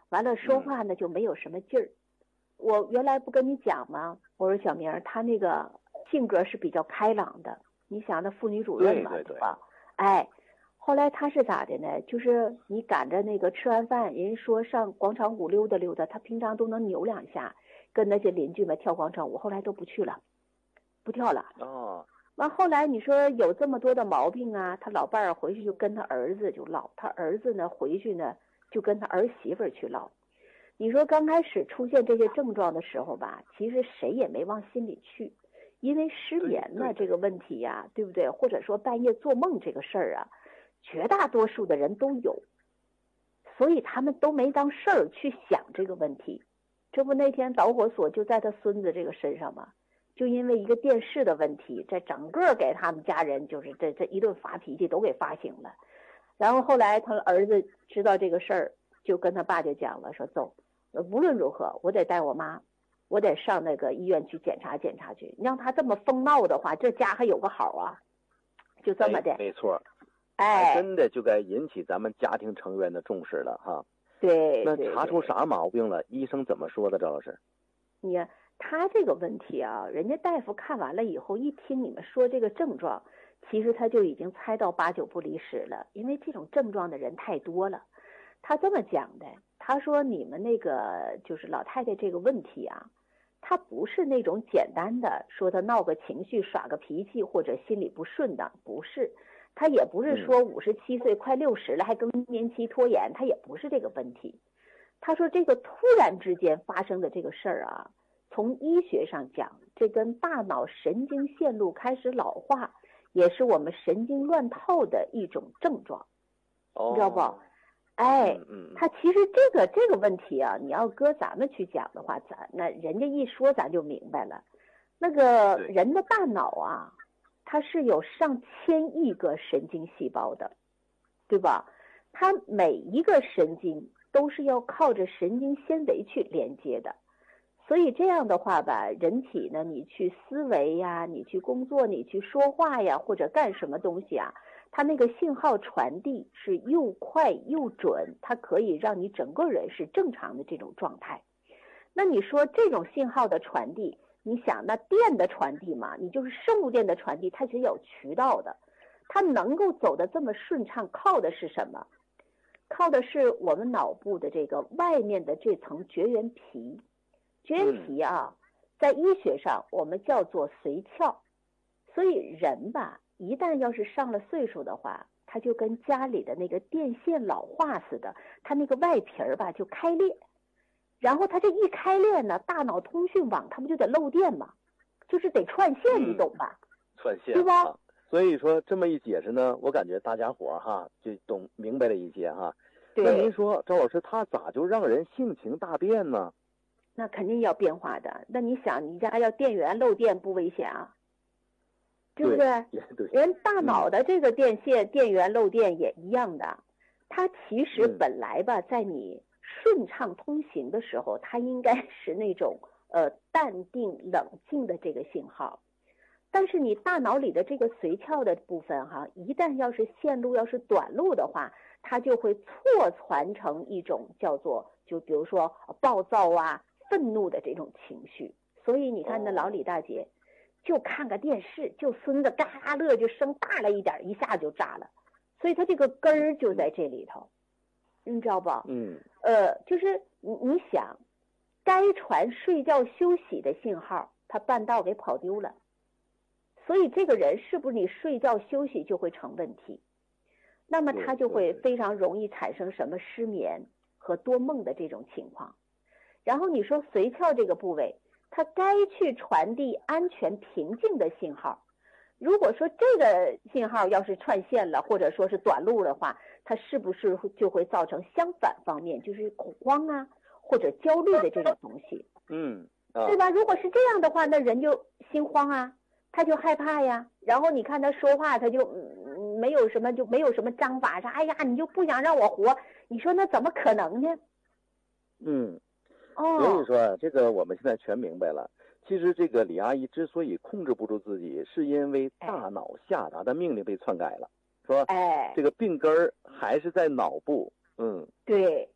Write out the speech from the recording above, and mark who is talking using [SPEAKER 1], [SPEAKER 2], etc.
[SPEAKER 1] 完了说话呢就没有什么劲儿。我原来不跟你讲吗？我说小明他那个性格是比较开朗的，你想那妇女主任嘛，对吧？哎，后来他是咋的呢？就是你赶着那个吃完饭，人家说上广场舞溜达溜达，他平常都能扭两下，跟那些邻居们跳广场舞，后来都不去了，不跳了。
[SPEAKER 2] 哦，
[SPEAKER 1] 完后来你说有这么多的毛病啊，他老伴儿回去就跟他儿子就唠，他儿子呢回去呢就跟他儿媳妇去唠。你说刚开始出现这些症状的时候吧，其实谁也没往心里去，因为失眠呢这个问题呀，对不对？或者说半夜做梦这个事儿啊，绝大多数的人都有，所以他们都没当事儿去想这个问题。这不那天导火索就在他孙子这个身上吗？就因为一个电视的问题，这整个给他们家人就是这一顿发脾气都给发醒了。然后后来他儿子知道这个事儿，就跟他爸就讲了，说走，无论如何我得带我妈，我得上那个医院去检查检查去。你让他这么疯闹的话，这家还有个好啊，就这么的。
[SPEAKER 2] 没错，
[SPEAKER 1] 哎，
[SPEAKER 2] 真的就该引起咱们家庭成员的重视了哈。
[SPEAKER 1] 对，
[SPEAKER 2] 那查出啥毛病了？医生怎么说的，赵老师？
[SPEAKER 1] 你他这个问题啊，人家大夫看完了以后，一听你们说这个症状，其实他就已经猜到8、9不离10了，因为这种症状的人太多了。他这么讲的，他说你们那个就是老太太这个问题啊，他不是那种简单的说他闹个情绪、耍个脾气或者心里不顺当，不是。他也不是说57岁快60了还更年期拖延，他也不是这个问题。他说这个突然之间发生的这个事儿啊，从医学上讲，这跟大脑神经线路开始老化，也是我们神经乱套的一种症状，你知道不？哎，他其实这个问题啊，你要搁咱们去讲的话，那人家一说咱就明白了。那个人的大脑啊，它是有上千亿个神经细胞的，对吧？它每一个神经都是要靠着神经纤维去连接的，所以这样的话吧，人体呢，你去思维呀，你去工作，你去说话呀，或者干什么东西啊，它那个信号传递是又快又准，它可以让你整个人是正常的这种状态。那你说这种信号的传递，你想那电的传递嘛，你就是生物电的传递，它是有渠道的，它能够走得这么顺畅，靠的是什么？靠的是我们脑部的这个外面的这层绝缘皮。绝缘皮啊，在医学上我们叫做髓鞘。所以人吧，一旦要是上了岁数的话，他就跟家里的那个电线老化似的，他那个外皮吧就开裂，然后他这一开裂呢，大脑通讯网他不就得漏电吗？就是得串线，你懂吧？
[SPEAKER 2] 串线，
[SPEAKER 1] 对吧？
[SPEAKER 2] 所以说这么一解释呢，我感觉大家伙哈就懂明白了一些哈。
[SPEAKER 1] 对。
[SPEAKER 2] 那您说赵老师他咋就让人性情大变呢？
[SPEAKER 1] 那肯定要变化的。那你想，你家要电源漏电不危险啊？对不对？
[SPEAKER 2] 对，
[SPEAKER 1] 人大脑的这个电线、电源漏电也一样的。它其实本来吧，在你顺畅通行的时候，它应该是那种淡定冷静的这个信号。但是你大脑里的这个髓鞘的部分哈，一旦要是线路要是短路的话，它就会错传成一种叫做就比如说暴躁啊、愤怒的这种情绪。所以你看那老李大姐就看个电视，就孙子嘎嘎乐就声大了一点，一下就炸了。所以他这个根儿就在这里头，你知道不？就是你想，该传睡觉休息的信号，他半道给跑丢了。所以这个人是不是你睡觉休息就会成问题？那么他就会非常容易产生什么失眠和多梦的这种情况。然后你说髓鞘这个部位，它该去传递安全平静的信号。如果说这个信号要是串线了，或者说是短路的话，它是不是就会造成相反方面，就是恐慌啊或者焦虑的这种东西？对吧？如果是这样的话，那人就心慌啊，他就害怕呀。然后你看他说话，他就没有什么章法啥，哎呀，你就不想让我活？你说那怎么可能呢？
[SPEAKER 2] 所以说这个我们现在全明白了。其实这个李阿姨之所以控制不住自己，是因为大脑下达的命令被篡改了，说这个病根儿还是在脑部。
[SPEAKER 1] 对，